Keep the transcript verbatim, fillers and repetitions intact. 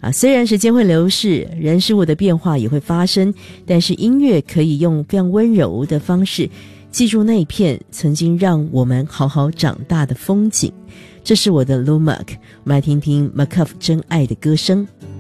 啊，虽然时间会流逝，人事物的变化也会发生，但是音乐可以用非常温柔的方式记住那一片曾经让我们好好长大的风景。这是我的 Lumak， 我们来听听 McCuff 真爱的歌声。